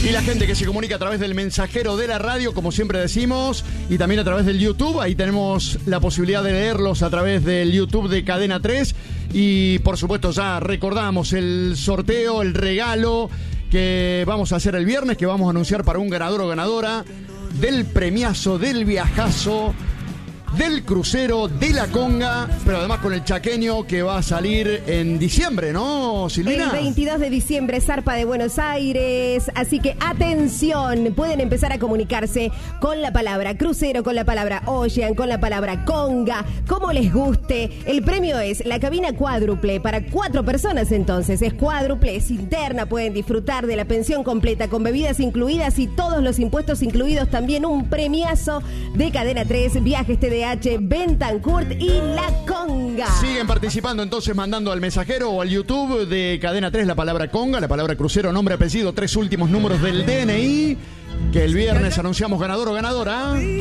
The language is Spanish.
Y la gente que se comunica a través del mensajero de la radio, como siempre decimos, y también a través del YouTube. Ahí tenemos la posibilidad de leerlos a través del YouTube de Cadena 3. Y por supuesto ya recordamos el sorteo, el regalo que vamos a hacer el viernes, que vamos a anunciar para un ganador o ganadora del premiazo, del viajazo, del crucero, de la conga, pero además con el chaqueño que va a salir en diciembre, ¿no, Silvina? El 22 de diciembre zarpa de Buenos Aires, así que atención, pueden empezar a comunicarse con la palabra crucero, con la palabra ocean, con la palabra conga, como les guste. El premio es la cabina cuádruple para 4 personas, entonces es cuádruple, es interna, pueden disfrutar de la pensión completa con bebidas incluidas y todos los impuestos incluidos, también un premiazo de Cadena 3, viajes TDH, Bentancurt y La Conga. Siguen participando entonces mandando al mensajero o al YouTube de Cadena 3 la palabra conga, la palabra crucero, nombre, apellido, 3 últimos números del DNI, que el viernes anunciamos ganador o ganadora.